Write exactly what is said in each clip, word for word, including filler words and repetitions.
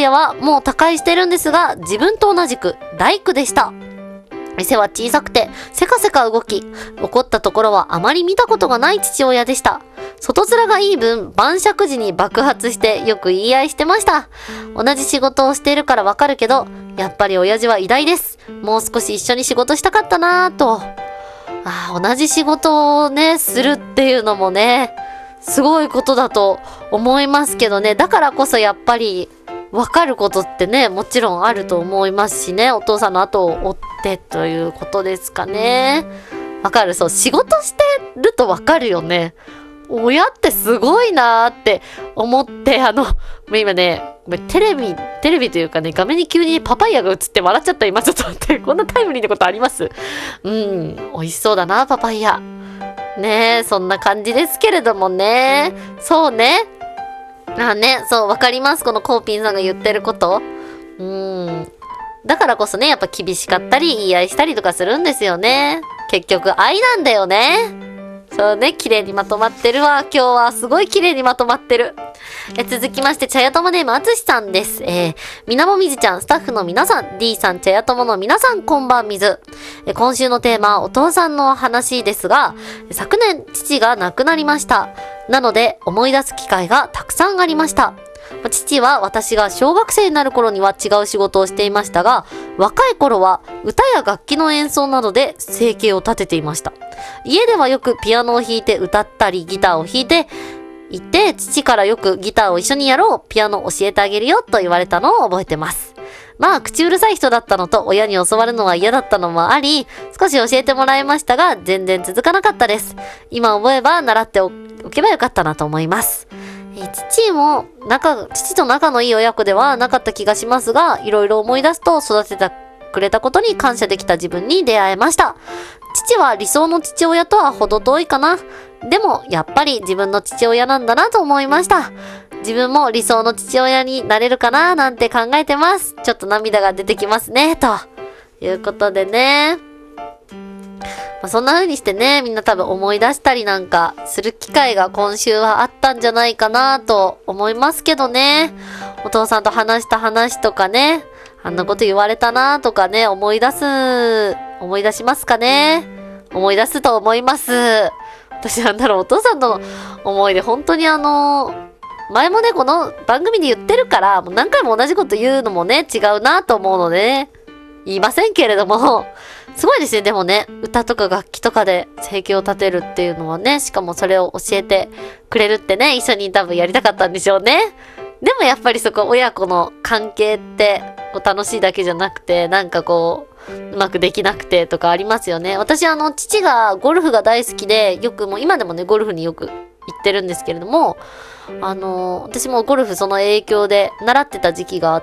屋はもう他界してるんですが、自分と同じく大工でした。店は小さくて、せかせか動き、怒ったところはあまり見たことがない父親でした。外面がいい分、晩酌時に爆発してよく言い合いしてました。同じ仕事をしているからわかるけど、やっぱり親父は偉大です。もう少し一緒に仕事したかったなぁと。ああ、同じ仕事をね、するっていうのもね、すごいことだと思いますけどね。だからこそやっぱり、わかることってね、もちろんあると思いますしね。お父さんの後を追ってということですかね。わかる。そう、仕事してるとわかるよね。親ってすごいなーって思って、あの、今ね、テレビ、テレビというかね、画面に急にパパイヤが映って笑っちゃった。今ちょっと待って、こんなタイムリーなことあります？うん、美味しそうだな、パパイヤ。ねえ、そんな感じですけれどもね。そうね。あね、そう、わかります。このコーピンさんが言ってること。うーん。だからこそね、やっぱ厳しかったり、言い合いしたりとかするんですよね。結局、愛なんだよね。そうね、綺麗にまとまってるわ。今日はすごい綺麗にまとまってる。え続きまして、茶屋友ネームあつしさんです。えー、みなもみずちゃん、スタッフの皆さん、D さん、茶屋友の皆さん、こんばんみず。え今週のテーマ、お父さんの話ですが、昨年、父が亡くなりました。なので、思い出す機会がたくさんありました。父は私が小学生になる頃には違う仕事をしていましたが、若い頃は歌や楽器の演奏などで生計を立てていました。家ではよくピアノを弾いて歌ったりギターを弾いていて、父からよくギターを一緒にやろう、ピアノ教えてあげるよと言われたのを覚えてます。まあ、口うるさい人だったのと親に教わるのは嫌だったのもあり、少し教えてもらいましたが、全然続かなかったです。今思えば習っておけばよかったなと思います。父も仲、父と仲のいい親子ではなかった気がしますが、いろいろ思い出すと育ててくれたことに感謝できた自分に出会えました。父は理想の父親とは程遠いかな。でも、やっぱり自分の父親なんだなと思いました。自分も理想の父親になれるかななんて考えてます。ちょっと涙が出てきますね、ということでね。まあ、そんな風にしてね、みんな多分思い出したりなんかする機会が今週はあったんじゃないかなと思いますけどね。お父さんと話した話とかね、あんなこと言われたなとかね、思い出す、思い出しますかね。思い出すと思います。私なんだろう、お父さんとの思い出、本当にあの、前もね、この番組で言ってるから、もう何回も同じこと言うのもね、違うなと思うのでね、言いませんけれども、すごいですね。でもね、歌とか楽器とかで生計を立てるっていうのはね、しかもそれを教えてくれるってね、一緒に多分やりたかったんでしょうね。でもやっぱりそこ親子の関係ってこう楽しいだけじゃなくて、なんかこう、うまくできなくてとかありますよね。私あの、父がゴルフが大好きで、よくもう今でもね、ゴルフによく行ってるんですけれども、あの、私もゴルフその影響で習ってた時期があって、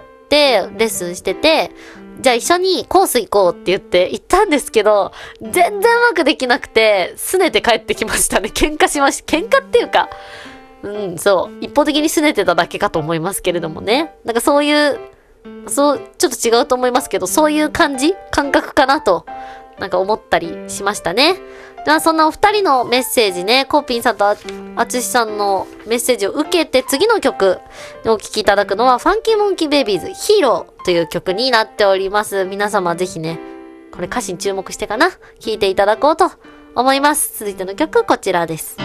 レッスンしてて、じゃあ一緒にコース行こうって言って行ったんですけど、全然うまくできなくて、拗ねて帰ってきましたね。喧嘩しました。喧嘩っていうか、うん、そう。一方的に拗ねてただけかと思いますけれどもね。なんかそういう、そう、ちょっと違うと思いますけど、そういう感じ感覚かなと、なんか思ったりしましたね。では、そんなお二人のメッセージね、コーピンさんとあつしさんのメッセージを受けて、次の曲でお聴きいただくのは、ファンキーモンキーベイビーズヒーローという曲になっております。皆様ぜひね、これ歌詞に注目してかな、聴いていただこうと思います。続いての曲、こちらです。